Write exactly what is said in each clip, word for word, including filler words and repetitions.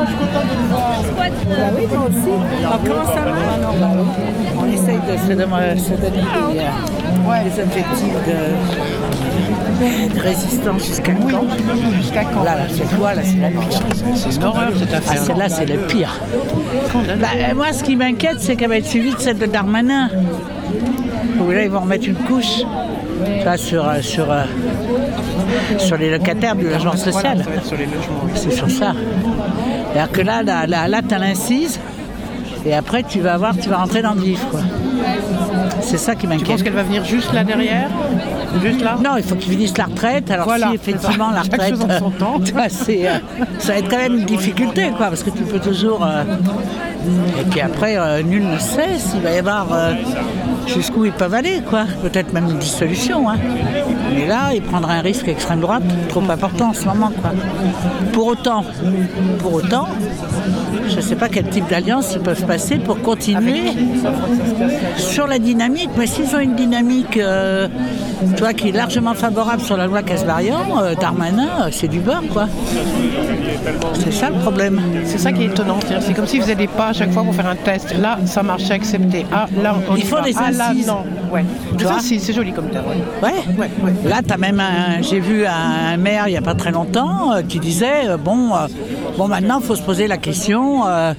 suis content de le voir. Bah oui, moi aussi. Alors, comment ça marche? Bah oui. On essaye de se donner, se donner des, euh, ouais. des objectifs de, de résistance jusqu'à oui. quand? Jusqu'à quand? Là, là, c'est toi, là, c'est la pire. C'est une horreur cette affaire. Ah, celle-là, c'est le pire. Bah, moi, ce qui m'inquiète, c'est qu'elle va être suivie de celle de Darmanin. Où là, ils vont remettre une couche. Tu vois, sur, sur, euh, sur les locataires du logement social. Voilà, ça va être sur les logements. Oui. C'est sur ça. C'est-à-dire que là, là, là, là tu as l'incise, et après, tu vas voir, tu vas rentrer dans le vif, quoi. C'est ça qui m'inquiète. Tu penses qu'elle va venir juste là derrière? Juste là? Non, il faut qu'ils finissent la retraite. Alors voilà, si effectivement la retraite, euh, son temps. Tu vois, c'est, euh, ça va être quand même une difficulté, quoi, parce que tu peux toujours... Euh, et puis après, euh, nul ne sait s'il va y avoir euh, jusqu'où ils peuvent aller, quoi. Peut-être même une dissolution, hein. Mais là, ils prendraient un risque extrême droite trop important en ce moment, quoi. Pour autant, pour autant, je ne sais pas quel type d'alliance ils peuvent passer pour continuer sur la dynamique. Mais s'ils ont une dynamique, euh, tu vois, qui est largement favorable sur la loi Casbarian, euh, Darmanin, euh, c'est du beurre, quoi. C'est ça le problème. C'est ça qui est étonnant. C'est, c'est comme s'ils faisaient des pas à chaque fois pour faire un test. Là, ça marchait, accepté. Ah, là, on Il faut va. des Ah, là, assises. non. Ouais. Tu ça, vois c'est, c'est joli comme terme. Ouais. Ouais. Ouais, ouais. Là, t'as même un, j'ai vu un maire il n'y a pas très longtemps euh, qui disait euh, bon, euh, bon, maintenant, il faut se poser la question euh,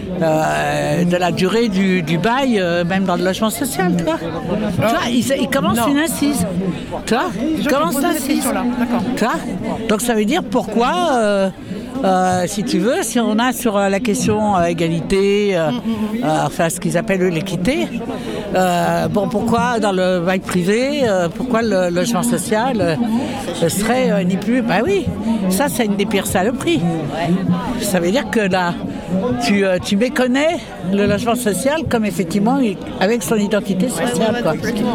euh, de la durée du, du bail, euh, même dans le logement social. Tu vois, tu vois il, il commence non. une assise. Tu vois, il commence l'assise. D'accord. Tu vois, donc ça veut dire pourquoi. Euh, Euh, si tu veux, si on a sur euh, la question euh, égalité, euh, euh, enfin ce qu'ils appellent eux, l'équité, euh, bon pourquoi dans le bail privé, euh, pourquoi le logement social euh, serait euh, ni plus, bah oui, ça c'est une des pires saloperies. Ça veut dire que là, tu, euh, tu méconnais le logement social comme effectivement avec son identité sociale, ouais, quoi.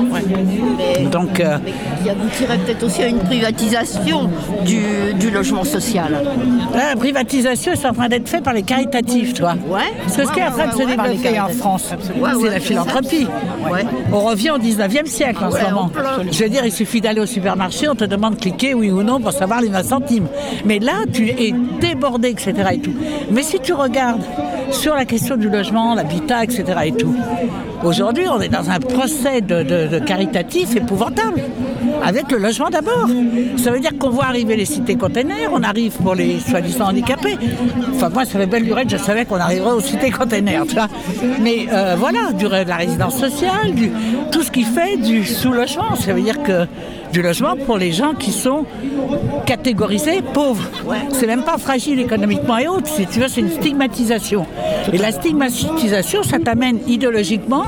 Mais, Donc, euh, mais il aboutirait peut-être aussi à une privatisation du, du logement social. Là, la privatisation est en train d'être faite par les caritatifs, toi. Ouais. Parce que ouais, ce qui est en train ouais, de se ouais, développer en France, ouais, c'est ouais, la philanthropie. Ouais. On revient au dix-neuvième siècle en ouais, ce moment. Je veux dire, il suffit d'aller au supermarché, on te demande de cliquer oui ou non pour savoir les vingt centimes. Mais là, tu es débordé, et cetera et tout. Mais si tu regardes sur la question du logement, l'habitat, et cetera et tout, aujourd'hui, on est dans un procès de, de, de caritatif épouvantable. Avec le logement d'abord. Ça veut dire qu'on voit arriver les cités containers, on arrive pour les soi-disant handicapés. Enfin, moi, ça fait belle lurette, je savais qu'on arriverait aux cités containers, tu vois. Mais euh, voilà, du, de la résidence sociale, du, tout ce qui fait du sous-logement. Ça veut dire que du logement pour les gens qui sont catégorisés pauvres. C'est même pas fragile économiquement et autres. Si tu veux, c'est une stigmatisation. Et la stigmatisation, ça t'amène idéologiquement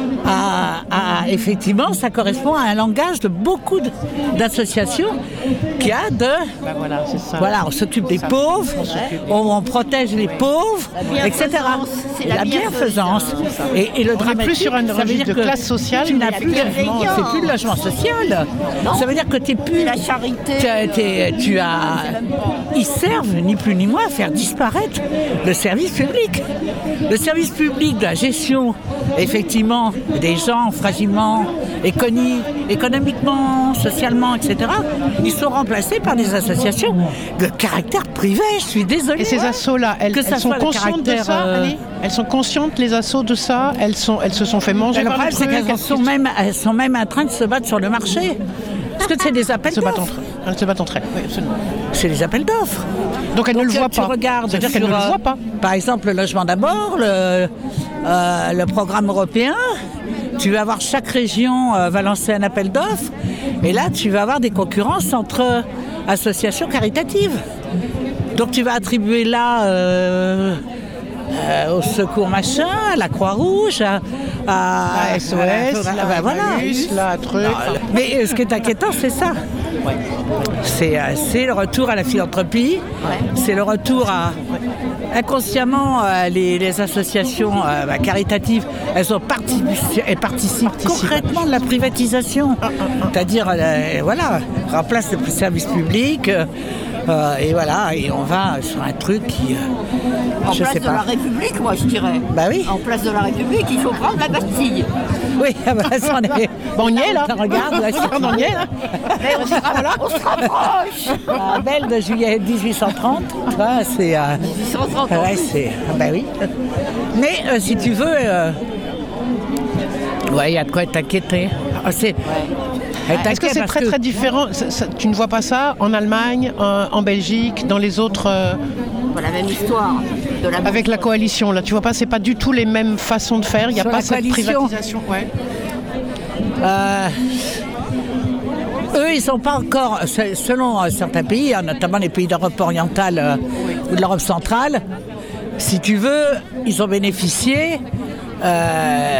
À, à, effectivement, ça correspond à un langage de beaucoup de, d'associations qui a de... Ben voilà, c'est ça. Voilà, on s'occupe des ça, pauvres, on, on, on protège les pauvres, et cetera. C'est la, la bienfaisance. Et, et le on n'est plus sur un registre de classe sociale. Tu n'as plus de logement, c'est plus le logement social. Non. Ça veut dire que tu n'es plus... La charité. T'es, t'es, tu as... Ils servent, ni plus ni moins, à faire disparaître le service public. Le service public de la gestion, effectivement, des gens fragilement éconi- économiquement, socialement, et cetera, ils sont remplacés par des associations de caractère privé, je suis désolée. Et ces assos-là, elles, elles sont conscientes de ça, euh... Annie ? Elles sont conscientes, les assos, de ça ? Elles, sont, elles se sont fait manger par le truc ? C'est qu'elles sont même, elles sont même en train de se battre sur le marché. Parce que c'est des appels elles d'offres. Entre, elles se battent entre elles, oui, absolument. C'est des appels d'offres. Donc elles Donc, ne le voient pas. Regardes C'est-à-dire qu'elles ne le voient pas. Par exemple, le logement d'abord, le, euh, le programme européen. Tu vas avoir chaque région euh, va lancer un appel d'offres et là tu vas avoir des concurrences entre associations caritatives. Donc tu vas attribuer là euh, euh, au secours machin, à la Croix-Rouge, à, à, à S O S, à, à, la, ben, voilà. la truc. Non, mais euh, ce qui est inquiétant, c'est ça. Ouais. C'est, euh, c'est le retour à la philanthropie, ouais. C'est le retour à... Inconsciemment, euh, les, les associations euh, bah, caritatives, elles, ont participé, elles participent concrètement de la privatisation. C'est-à-dire, euh, voilà, remplace le service public, euh, Euh, et voilà, et on va sur un truc qui... Euh, en je place sais de pas. la République, moi je dirais. Bah oui. En place de la République, il faut prendre la Bastille. Oui, bah, ça, on, est... bon, on y est là. Regarde, là, on y est là. Mais on, ah, voilà, on se rapproche. La belle de juillet dix-huit cent trente, tu vois, c'est... Euh... dix-huit cent trente. Ouais, c'est... Bah oui. Mais euh, si tu veux... Euh... Ouais, il y a de quoi être inquiété. Ah, c'est... Ouais. Est-ce que c'est très que... très différent ça, ça, tu ne vois pas ça en Allemagne, en, en Belgique, dans les autres... Euh... La même histoire. De la avec la coalition, là, tu vois pas, c'est pas du tout les mêmes façons de faire. Il n'y a Sur pas cette coalition. privatisation. Ouais. Euh... Eux, ils sont pas encore, selon certains pays, notamment les pays d'Europe orientale euh, oui. ou de l'Europe centrale, si tu veux, ils ont bénéficié. Euh,